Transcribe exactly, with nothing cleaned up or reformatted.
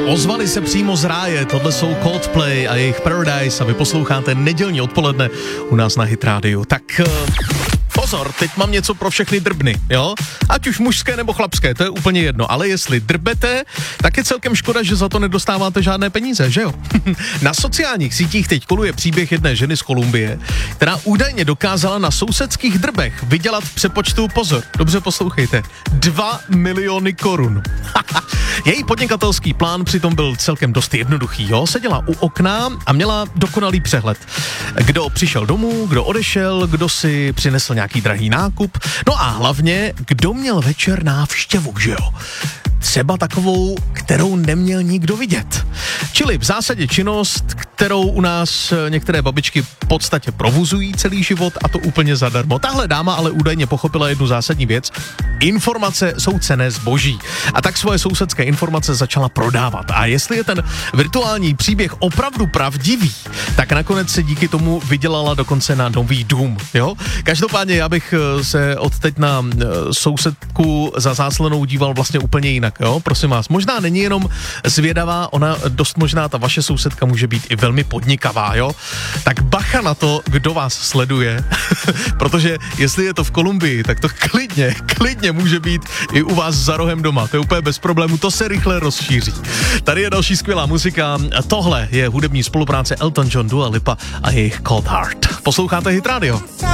Ozvali se přímo z ráje, tohle jsou Coldplay a jejich Paradise a vy posloucháte nedělní odpoledne u nás na Hit Radio. Tak uh, pozor, teď mám něco pro všechny drbny, jo? Ať už mužské nebo chlapské, to je úplně jedno, ale jestli drbete, tak je celkem škoda, že za to nedostáváte žádné peníze, že jo? Na sociálních sítích teď koluje příběh jedné ženy z Kolumbie, která údajně dokázala na sousedských drbech vydělat v přepočtu, pozor, dobře poslouchejte, dva miliony korun. Její podnikatelský plán přitom byl celkem dost jednoduchý, jo? Seděla u okna a měla dokonalý přehled. Kdo přišel domů, kdo odešel, kdo si přinesl nějaký drahý nákup, no a hlavně, kdo měl večer návštěvu, že jo? Třeba takovou, kterou neměl nikdo vidět. Čili v zásadě činnost, kterou u nás některé babičky v podstatě provozují celý život a to úplně zadarmo. Tahle dáma ale údajně pochopila jednu zásadní věc. Informace jsou cenné zboží. A tak svoje sousedské informace začala prodávat. A jestli je ten virtuální příběh opravdu pravdivý, tak nakonec se díky tomu vydělala dokonce na nový dům, jo? Každopádně já bych se od teď na sousedku za záslenou díval vlastně úplně jinak, jo? Prosím vás, možná není jenom zvědavá, ona dost možná ta vaše sousedka může být i velmi podnikavá, jo? Tak bacha na to, kdo vás sleduje, protože jestli je to v Kolumbii, tak to klidně, klidně může být i u vás za rohem doma, to je úplně bez problému, to se rychle rozšíří. Tady je další skvělá muzika, tohle je hudební spolupráce Elton John, Dua Lipa a jejich Cold Heart. Posloucháte Hit Radio.